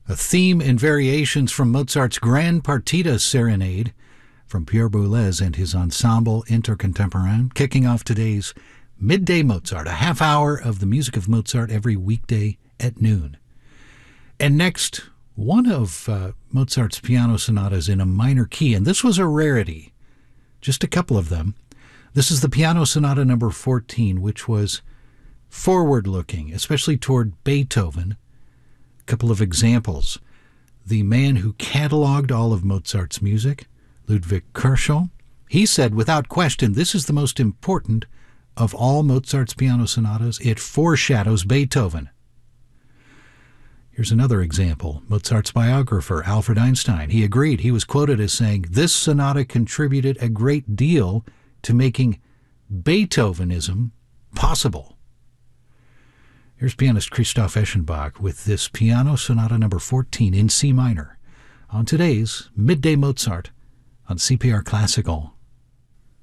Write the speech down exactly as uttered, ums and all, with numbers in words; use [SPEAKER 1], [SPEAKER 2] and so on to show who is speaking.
[SPEAKER 1] a theme and variations from Mozart's Grand Partita Serenade from Pierre Boulez and his Ensemble Intercontemporain, kicking off today's Midday Mozart, a half hour of the music of Mozart every weekday at noon. And next, one of uh, Mozart's piano sonatas in a minor key, and this was a rarity, just a couple of them. This is the Piano Sonata number fourteen, which was forward-looking, especially toward Beethoven. A couple of examples. The man who cataloged all of Mozart's music, Ludwig Koerschel, he said, without question, this is the most important of all Mozart's piano sonatas. It foreshadows Beethoven. Here's another example. Mozart's biographer, Alfred Einstein, he agreed. He was quoted as saying, this sonata contributed a great deal to making Beethovenism possible. Here's pianist Christoph Eschenbach with this Piano Sonata number fourteen in C minor on today's Midday Mozart on C P R Classical.